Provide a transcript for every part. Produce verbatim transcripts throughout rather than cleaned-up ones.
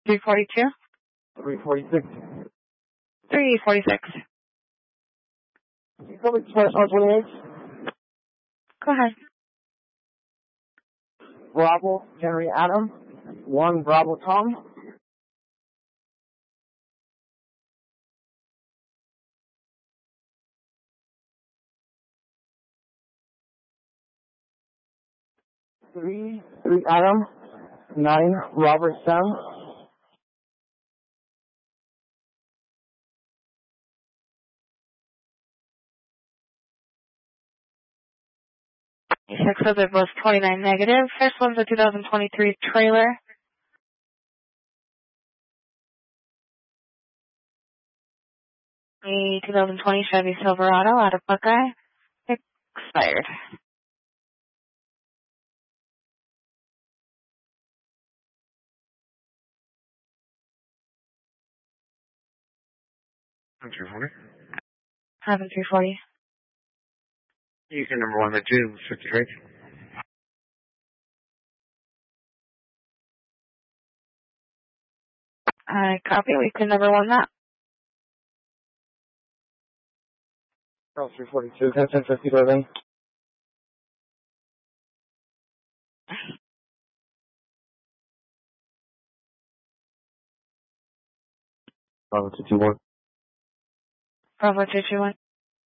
three forty-two? three forty-six. three forty-six. You come with personal twenty-eight? Go ahead. Bravo, Henry Adam. one Bravo Tom. Three, three Adam. Nine Robert Sam. Six of it was twenty-nine negative. First one's a two thousand twenty-three trailer. A two thousand twenty Chevy Silverado out of Buckeye. Expired. three forty. Having three forty. You can number one, the two, fifty-three. I copy. We can number one that. Oh, three forty-two, ten fifty-seven. Bravo two two one. Bravo two two one.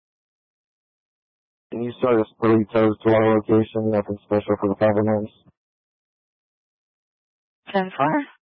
Can you start a Burritos to our location? Nothing special for the five oh nines. ten four.